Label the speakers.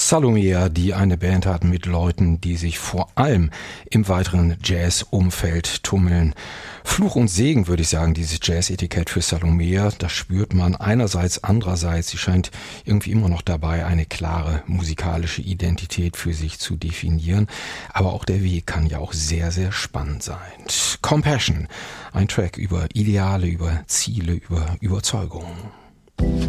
Speaker 1: Salomea, die eine Band hatten mit Leuten, die sich vor allem im weiteren Jazz-Umfeld tummeln. Fluch und Segen, würde ich sagen, dieses Jazz-Etikett für Salomea. Das spürt man einerseits, andererseits. Sie scheint irgendwie immer noch dabei, eine klare musikalische Identität für sich zu definieren. Aber auch der Weg kann ja auch sehr, sehr spannend sein. Compassion, ein Track über Ideale, über Ziele, über Überzeugungen.